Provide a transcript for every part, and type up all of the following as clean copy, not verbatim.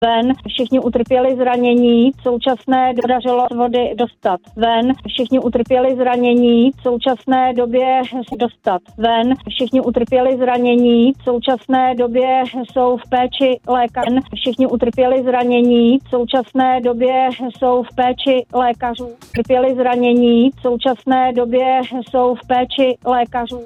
ven, všichni utrpěli zranění, současné podařilo vody dostat ven, všichni utrpěli zranění, v současné době dostat ven, všichni utrpěli zranění, v současné době jsou v péči lékařů, všichni utrpěli zranění, v současné době jsou v péči lékařů, utrpěli zranění, v současné době jsou v péči lékařů.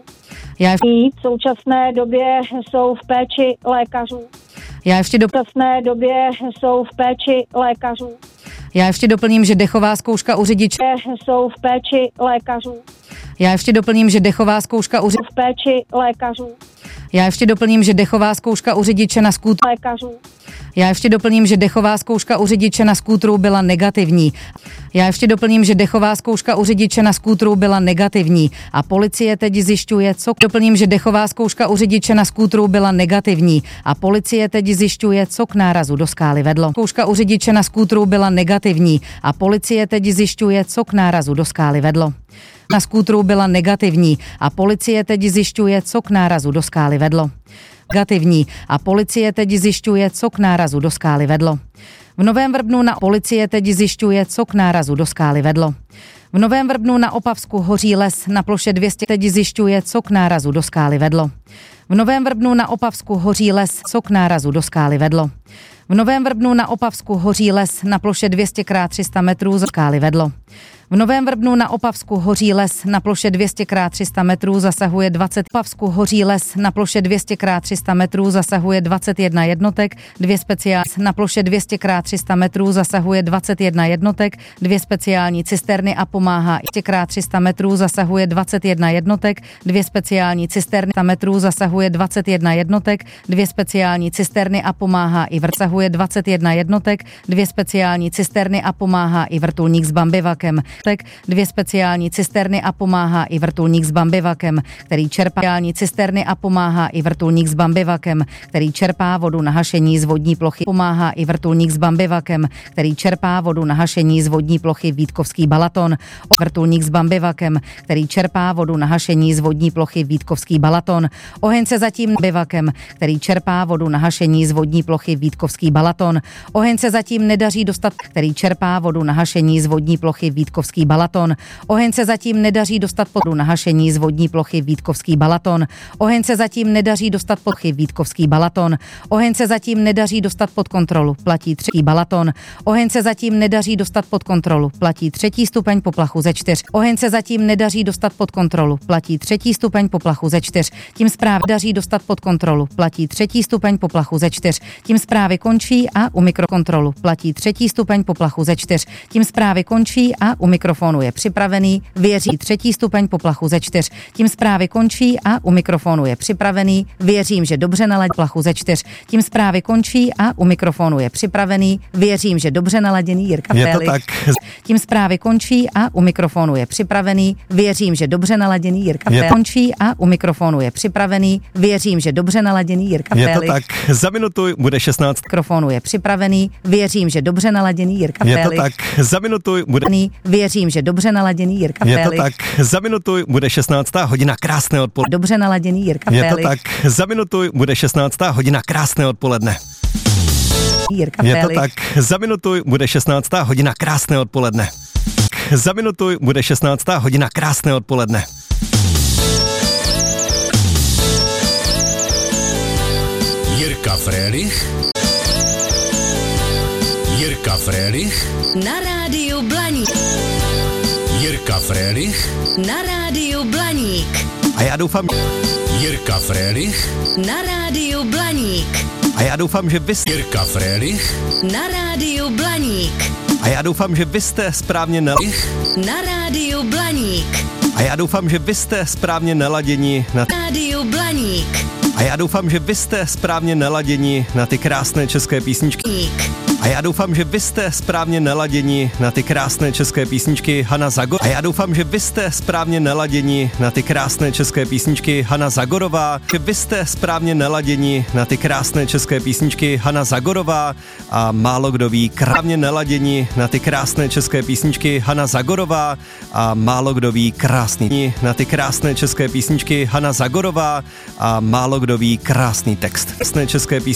V současné době jsou v péči lékařů. Já ještě současné době jsou v péči lékařů. Já ještě doplním, že dechová zkouška u řidiče jsou v péči lékařů. Já ještě doplním, že dechová zkouška u v péči lékařů. Já ještě doplním, že dechová zkouška u řidiče na skútru lékařů. Já ještě doplním, že dechová zkouška u řidiče na skútru byla negativní. Já ještě doplním, že dechová zkouška u řidiče na skútru byla negativní a policie teď zjišťuje, co doplním, že dechová zkouška u řidiče na skútru byla negativní a policie teď zjišťuje, co k nárazu do skály vedlo. Zkouška u řidiče na skútru byla negativní a policie teď zjišťuje, co k nárazu do skály vedlo. Na skútru byla negativní a policie teď zjišťuje, co k nárazu do skály vedlo. Negativní a policie teď zjišťuje, co k nárazu do skály vedlo. V Novém Vrbnu na policie teď zjišťuje, co k nárazu do skály vedlo. V Novém Vrbnu na Opavsku hoří les na ploše 200 teď zjišťuje, co k nárazu do skály vedlo. V Novém Vrbnu na Opavsku hoří les, co k nárazu do skály vedlo. V Novém Vrbnu na Opavsku hoří les na ploše 200x300 metrů za skály vedlo. V Novém Vrbnu na Opavsku hoří les na ploše 200x300 metrů zasahuje 20. Opavsku hoří les na ploše 200x300 metrů zasahuje 21 jednotek, 2 speciální na ploše 200x300 metrů zasahuje 21 jednotek, 2 speciální cisterny a pomáhá 200x300 metrů zasahuje 21 jednotek, 2 speciální cisterny a metrů zasahuje 21 jednotek, 2 speciální cisterny a pomáhá i zasahuje 21 jednotek, 2 speciální cisterny a pomáhá i vrtulník s bambivakem. 2 speciální cisterny a pomáhá i vrtulník s bambivakem, který čerpá cisterny a pomáhá i vrtulník s bambivakem, který čerpá vodu na hašení z vodní plochy. Pomáhá i vrtulník s bambivakem, který čerpá vodu na hašení z vodní plochy Vítkovský Balaton. Vrtulník s bambivakem, který čerpá vodu na hašení z vodní plochy Vítkovský Balaton. Oheň se zatím bambivakem, který čerpá vodu na hašení z vodní plochy Vítkovský Balaton. Oheň se zatím nedaří dostat, který čerpá vodu na hašení z vodní plochy Vítkovský Balaton. Oheň se zatím nedaří dostat pod na hašení z vodní plochy Vítkovský Balaton. Oheň se zatím nedaří dostat pod Vítkovský Balaton. Oheň se zatím nedaří dostat pod kontrolu. Platí 3. Balaton. Oheň se zatím nedaří dostat pod kontrolu. Platí 3. stupeň poplachu ze 4. Oheň se zatím nedaří dostat pod kontrolu. Platí 3. stupeň poplachu ze 4. Tím zprávy daří dostat pod kontrolu. Platí 3. stupeň poplachu ze 4. Tím zprávy končí a u mikrokontrolu. Platí 3. stupeň poplachu ze 4. Tím zprávy končí a u mikrofonu je připravený, věří 3. stupeň poplachu ze 4. Tím zprávy končí a u mikrofonu je připravený, věřím, že dobře naladí poplachu ze 4. Tím zprávy končí a u mikrofonu je připravený, věřím, že dobře naladěný Jirka Félich. Je to tak. Tím zprávy končí a u mikrofonu je připravený, věřím, že dobře naladěný Jirka Félich. Končí a u mikrofonu je připravený, věřím, že dobře naladěný Jirka Félich. Je to tak. Za minutu bude 16. Mikrofonu je připravený, věřím, že dobře naladěný Jirka Félich. Je to tak. Za minutu bude věřím, že dobře naladěný Jirka Félich. Félich. Je to tak. Za minutu bude 16. hodina, krásné odpoledne. Dobře naladěný Jirka Je Félich. to tak. Za minutu bude 16. hodina, krásné odpoledne. Jirka Je Félich. to tak. Za minutu bude 16. hodina, krásné odpoledne. Za minutu bude 16. hodina, krásné odpoledne. Jirka Félich. Jirka Félich. Na rádiu Blaník. Jirka Félich. Na rádiu Blaník. A já doufám, Jirka Félich. Na rádiu Blaník. a já doufám, že vy jste Jirka Félich. Na rádiu Blaník. a já doufám, že vy jste správně Na rádiu Blaník. a já doufám, že vy jste správně naladěni na Rádiu Blaník. a já doufám, že vy jste správně naladěni na ty krásné české písničky. A já doufám, že vy jste správně naladěni na ty krásné české písničky Hana Zagor. A já doufám, že vy jste správně naladěni na ty krásné české písničky Hana Zagorová. Že vy jste správně naladěni na ty krásné české písničky Hana Zagorová a málo kdo ví, krásně naladěni na ty krásné české písničky Hana Zagorová a málo kdo ví, krásný na ty krásné české písničky Hana Zagorová a málo kdo ví, krásný text. Krásné české písničky